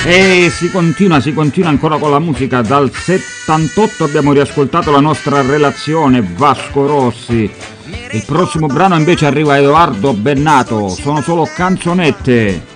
E si continua ancora con la musica. Dal 78 abbiamo riascoltato la nostra relazione Vasco Rossi. Il prossimo brano invece arriva Edoardo Bennato, sono solo canzonette.